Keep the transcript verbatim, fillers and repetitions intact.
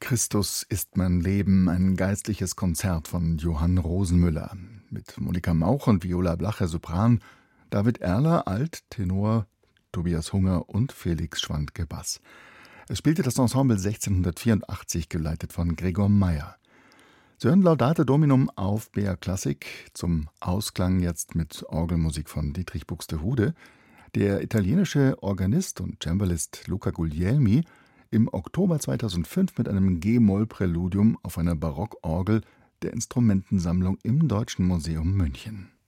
Christus ist mein Leben, ein geistliches Konzert von Johann Rosenmüller. Mit Monika Mauch und Viola Blacher Sopran, David Erler Alt, Tenor, Tobias Hunger und Felix Schwandke Bass. Es spielte das Ensemble sechzehnhundertvierundachtzig, geleitet von Gregor Meyer. Sie hören Laudate Dominum auf B R Klassik, zum Ausklang jetzt mit Orgelmusik von Dietrich Buxtehude. Der italienische Organist und Cembalist Luca Guglielmi im Oktober zweitausendfünf mit einem G-Moll-Präludium auf einer Barockorgel der Instrumentensammlung im Deutschen Museum München.